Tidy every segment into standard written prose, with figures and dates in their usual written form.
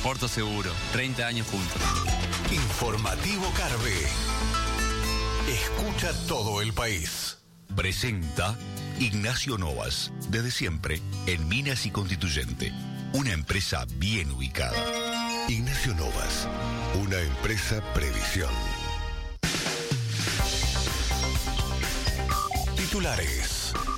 Porto Seguro, 30 años juntos. Informativo Carve. Escucha todo el país. Presenta Ignacio Novas, desde siempre en Minas y Constituyente, una empresa bien ubicada. Ignacio Novas, una empresa previsión. Titulares.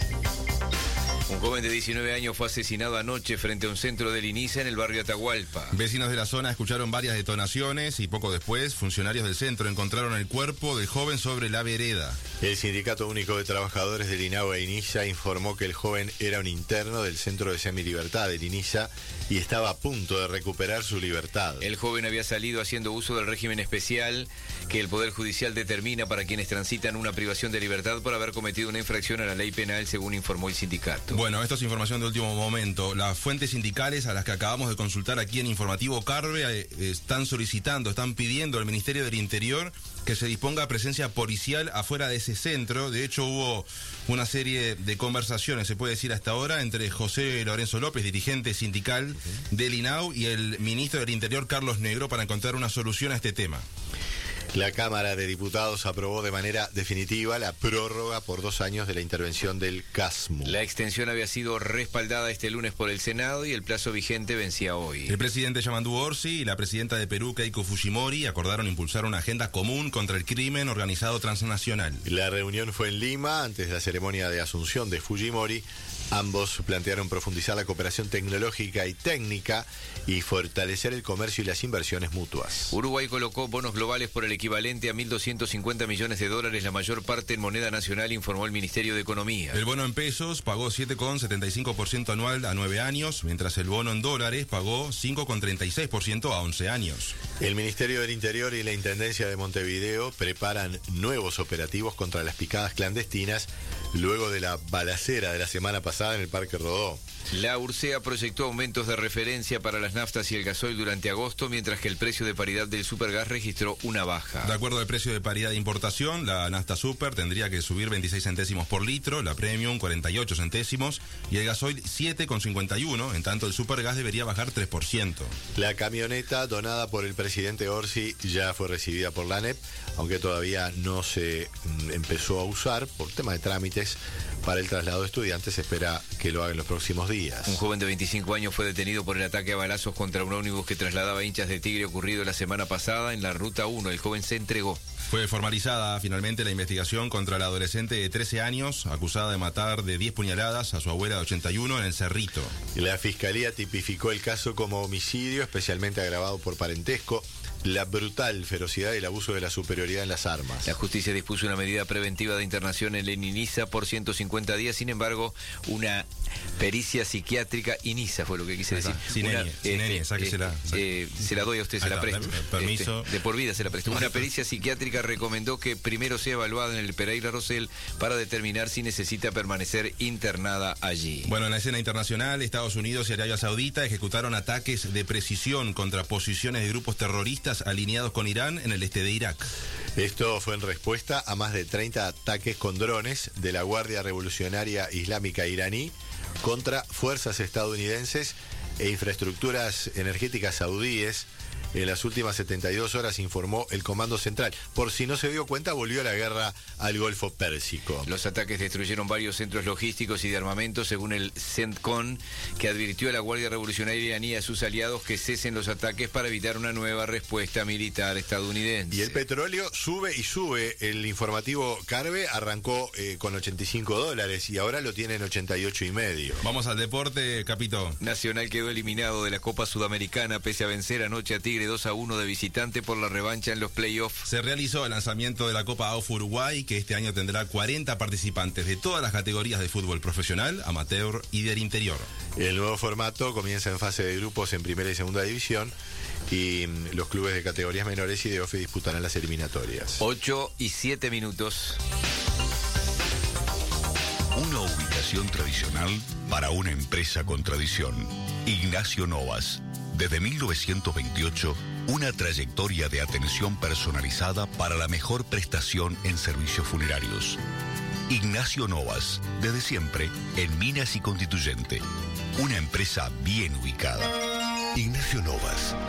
Un joven de 19 años fue asesinado anoche frente a un centro del INISA en el barrio Atahualpa. Vecinos de la zona escucharon varias detonaciones y poco después, funcionarios del centro encontraron el cuerpo del joven sobre la vereda. El Sindicato Único de Trabajadores del INAU e INISA informó que el joven era un interno del Centro de Semilibertad del INISA y estaba a punto de recuperar su libertad. El joven había salido haciendo uso del régimen especial que el Poder Judicial determina para quienes transitan una privación de libertad por haber cometido una infracción a la ley penal, según informó el sindicato. Bueno, esto es información de último momento. Las fuentes sindicales a las que acabamos de consultar aquí en Informativo Carve están pidiendo al Ministerio del Interior que se disponga presencia policial afuera de ese centro. De hecho, hubo una serie de conversaciones, se puede decir hasta ahora, entre José Lorenzo López, dirigente sindical del INAU, y el ministro del Interior, Carlos Negro, para encontrar una solución a este tema. La Cámara de Diputados aprobó de manera definitiva la prórroga por 2 años de la intervención del CASMU. La extensión había sido respaldada este lunes por el Senado y el plazo vigente vencía hoy. El presidente Yamandu Orsi y la presidenta de Perú, Keiko Fujimori, acordaron impulsar una agenda común contra el crimen organizado transnacional. La reunión fue en Lima, antes de la ceremonia de asunción de Fujimori. Ambos plantearon profundizar la cooperación tecnológica y técnica y fortalecer el comercio y las inversiones mutuas. Uruguay colocó bonos globales por el equivalente a $1.250 millones, la mayor parte en moneda nacional, informó el Ministerio de Economía. El bono en pesos pagó 7,75% anual a 9 años, mientras el bono en dólares pagó 5,36% a 11 años. El Ministerio del Interior y la Intendencia de Montevideo preparan nuevos operativos contra las picadas clandestinas luego de la balacera de la semana pasada en el Parque Rodó. La URSEA proyectó aumentos de referencia para las naftas y el gasoil durante agosto, mientras que el precio de paridad del supergas registró una baja. De acuerdo al precio de paridad de importación, la nafta super tendría que subir 26 centésimos por litro, la premium 48 centésimos y el gasoil 7,51, en tanto el supergas debería bajar 3%. La camioneta donada por el presidente Orsi ya fue recibida por la ANEP, aunque todavía no se empezó a usar por tema de trámites para el traslado de estudiantes. Se espera que lo haga en los próximos días. Un joven de 25 años fue detenido por el ataque a balazos contra un ómnibus que trasladaba hinchas de Tigre ocurrido la semana pasada en la Ruta 1. El joven se entregó. Fue formalizada finalmente la investigación contra la adolescente de 13 años, acusada de matar de 10 puñaladas a su abuela de 81 en el Cerrito. La Fiscalía tipificó el caso como homicidio, especialmente agravado por parentesco, la brutal ferocidad y el abuso de la superioridad en las armas. La justicia dispuso una medida preventiva de internación en el INISA por 150 días, sin embargo, una pericia psiquiátrica, INISA fue lo que quise decir. Sáquesela. Se la doy a usted, se la presto. Permiso. De por vida se la presto. Una pericia psiquiátrica recomendó que primero sea evaluada en el Pereira Rosell para determinar si necesita permanecer internada allí. Bueno, en la escena internacional, Estados Unidos y Arabia Saudita ejecutaron ataques de precisión contra posiciones de grupos terroristas alineados con Irán en el este de Irak. Esto fue en respuesta a más de 30 ataques con drones de la Guardia Revolucionaria Islámica iraní contra fuerzas estadounidenses e infraestructuras energéticas saudíes. En las últimas 72 horas, informó el Comando Central. Por si no se dio cuenta, volvió la guerra al Golfo Pérsico. Los ataques destruyeron varios centros logísticos y de armamento, según el CENTCON, que advirtió a la Guardia Revolucionaria iraní y a sus aliados que cesen los ataques para evitar una nueva respuesta militar estadounidense. Y el petróleo sube y sube. El informativo Carve arrancó con $85 y ahora lo tiene en 88,5. Vamos al deporte, Capito. Nacional quedó eliminado de la Copa Sudamericana pese a vencer anoche a Tigre 2-1 de visitante por la revancha en los playoffs. Se realizó el lanzamiento de la Copa AUF Uruguay, que este año tendrá 40 participantes de todas las categorías de fútbol profesional, amateur y del interior. El nuevo formato comienza en fase de grupos en primera y segunda división y los clubes de categorías menores y de OFE disputarán las eliminatorias. 8:07. Una ubicación tradicional para una empresa con tradición. Ignacio Novas. Desde 1928, una trayectoria de atención personalizada para la mejor prestación en servicios funerarios. Ignacio Novas, desde siempre en Minas y Constituyente, una empresa bien ubicada. Ignacio Novas.